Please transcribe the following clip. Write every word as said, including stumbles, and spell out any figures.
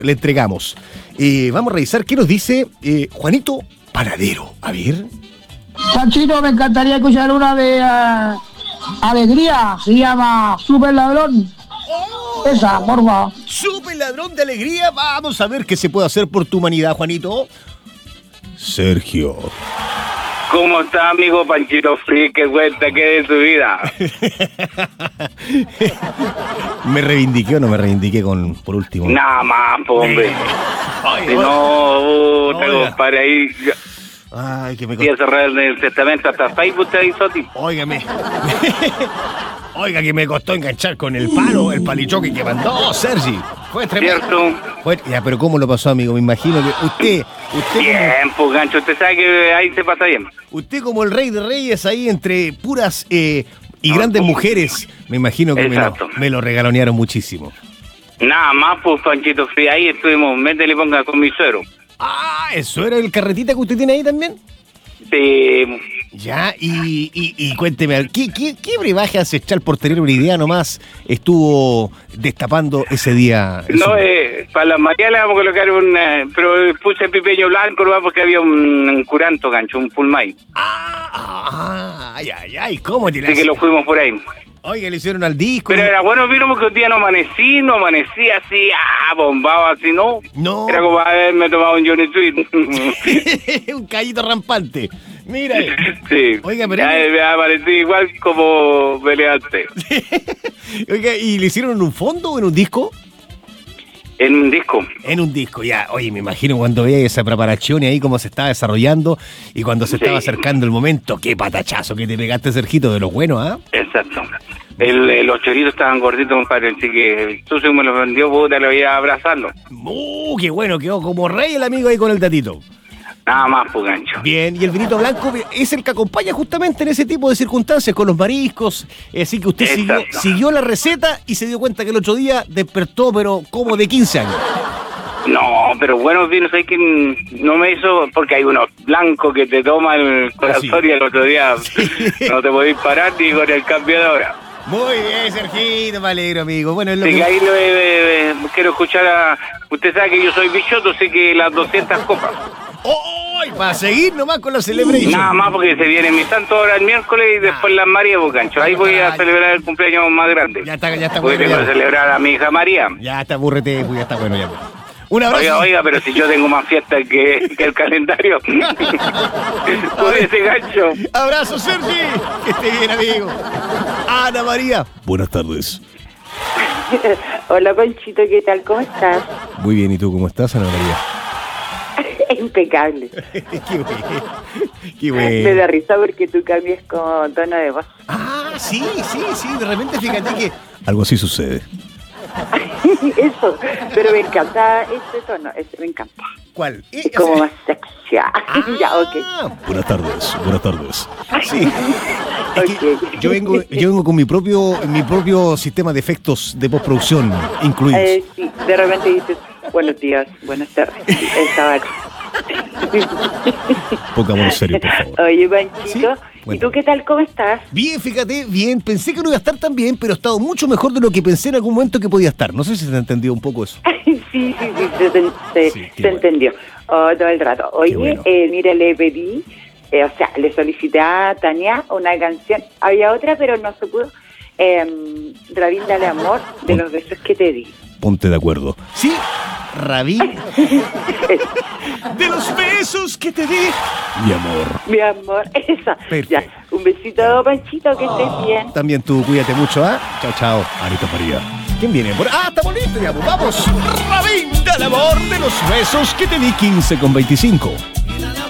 le entregamos. Eh, vamos a revisar qué nos dice eh, Juanito Panadero. A ver. Panchito, me encantaría escuchar una de uh, Alegría, se llama Super Ladrón. Oh, esa, por favor. Super Ladrón de Alegría. Vamos a ver qué se puede hacer por tu humanidad, Juanito. Sergio. ¿Cómo está, amigo Panchito Freak? ¿Qué cuenta que de su vida? ¿Me reivindiqué o no me reivindiqué con por último? Nada más, po, hombre. Ay, si no, te compadre ahí. Ay, que me costó. Y cerrar el testamento hasta Facebook te hizo, tipo. Óigame. Oiga, que me costó enganchar con el palo, el palichoque que mandó Sergi. Fue tremendo. Cierto. Fue, ya, pero ¿cómo lo pasó, amigo? Me imagino que usted... usted bien, como, pues, gancho, usted sabe que ahí se pasa bien. Usted como el rey de reyes ahí entre puras eh, y no, grandes pues, mujeres, me imagino que me lo, me lo regalonearon muchísimo. Nada más, pues, Panchito Frío, ahí estuvimos, métele y ponga con mi suero. Ah, ¿eso era el carretita que usted tiene ahí también? Sí. Ya, y, y, y cuénteme, ¿qué, qué, qué brebaje ancestral, por tener una idea nomás, estuvo destapando ese día? No, eh, para las Marías le vamos a colocar un... Eh, pero puse el pipeño blanco, ¿no? Porque había un, un curanto, gancho, un pulmay. Ah, ah, ay, ay, ay, ¿cómo te la Así que lo fuimos por ahí. Oiga, le hicieron al disco. Pero era bueno, vino porque un día no amanecí, no amanecí así, ah, bombado así, ¿no? No. Era como haberme tomado un Johnny Sweet. Un callito rampante. Mira. Sí. Oiga, pero... Ya me amanecí igual como me levanté. Oiga, ¿y le hicieron en un fondo o en un disco? En un disco. En un disco, ya. Oye, me imagino cuando veía esa preparación y ahí cómo se estaba desarrollando y cuando se sí. estaba acercando el momento. Qué patachazo que te pegaste, Sergito, de lo bueno, ¿ah? ¿eh? Exacto. El, el, los choritos estaban gorditos, compadre, así que tú se me los vendió, puta, le voy a abrazarlo. ¡Uh, qué bueno! Quedó como rey el amigo ahí con el tatito. Nada más, pues, gancho. Bien, y el vinito blanco es el que acompaña justamente en ese tipo de circunstancias, con los mariscos. Así que usted siguió, siguió la receta y se dio cuenta que el otro día despertó, pero como de quince años. No, pero bueno, vinos hay que no me hizo, porque hay unos blancos que te toman el corazón ah, sí. y el otro día sí. no te podés parar ni con el cambio de hora. Muy bien, Sergito, me alegro, amigo. Bueno, es lo sí, que... ahí lo, eh, eh, quiero escuchar a... Usted sabe que yo soy bichoto, sé que las doscientas copas. ¡Oh! Para seguir nomás con la celebración. Nada más porque se viene mi santo ahora el miércoles y después ah. las Marías, Bocancho. Ahí voy a celebrar el cumpleaños más grande. Ya está, ya está bueno. Voy ya. a celebrar a mi hija María. Ya está, búrrete, pues ya está bueno ya. Pues. Un abrazo. Oiga, oiga, pero si yo tengo más fiestas que, que el calendario. Con ese gancho. Abrazo, Sergi. Que esté bien, amigo. Ana María. Buenas tardes. Hola, Panchito, ¿qué tal? ¿Cómo estás? Muy bien, ¿y tú cómo estás, Ana María? Impecable. Qué bueno. Qué bueno. Me da risa porque tú cambias como tono de voz. Ah, sí, sí, sí. De repente fíjate que algo así sucede. Eso, pero me encanta este tono, este me encanta. ¿Cuál? Es como más sexy. Ah, ya, ok. Buenas tardes, buenas tardes. Sí. Es que okay. yo vengo, yo vengo con mi propio, mi propio sistema de efectos de postproducción incluidos. Eh, sí, de repente dices, buenos días, buenas tardes. Estaba Pongámonos serio, por favor. Oye, Panchito, ¿sí? Bueno. ¿Y tú qué tal? ¿Cómo estás? Bien, fíjate, bien. Pensé que no iba a estar tan bien, pero he estado mucho mejor de lo que pensé en algún momento que podía estar. No sé si se te entendió un poco eso. sí, sí, sí, se, se, se, sí, se bueno. entendió. Oh, todo el rato. Oye, bueno. eh, mira, le pedí, eh, o sea, le solicité a Tania una canción. Había otra, pero no se pudo. Eh, Rabíndale amor, de Pon, los besos que te di. Ponte de acuerdo. Sí, Rabín. De los besos que te di. Mi amor. Mi amor, esa. Perfecto. Ya, un besito, Panchito, que oh. estés bien. También tú, cuídate mucho, ¿ah? ¿eh? Chao, chao. Anita María. ¿Quién viene? Por... Ah, estamos listos, ya, pues vamos. Rabín del amor, de los besos que te di, quince con veinticinco.